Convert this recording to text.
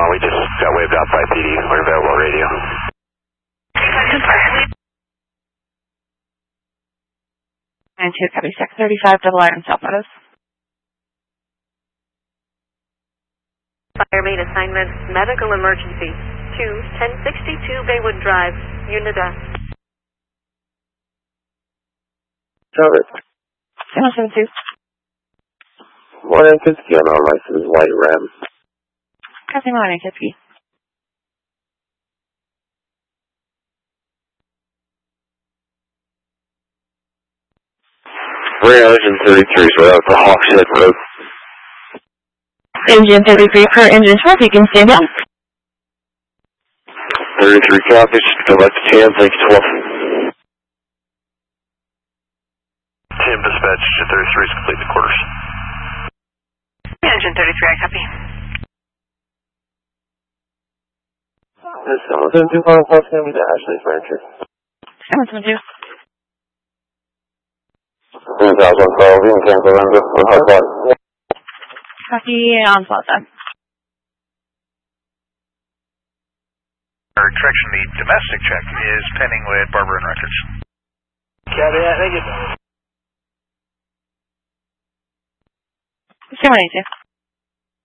we just got waved out by PD. We're available on radio. 92, copy 635, double iron cell photos. Fire main assignment, medical emergency, 1062 Baywood Drive, Unida. Cover it. 772. 150 on our license, white Ram. Copy 150. Engine 33 is right out the Hawkshead Road. Engine 33 per engine 12, you can stand down. 33 copies, come back to 10, thank you 12. Tim, dispatch, engine 33 is complete the quarters. Engine 33, I copy. This is 772 final call, it's going to be the Ashley Furniture. 772. 3012, we can cancel Ranger for hard block. Copy on Plaza. Correction, the domestic check is pending with Barber and Records. Copy that, thank you. 782.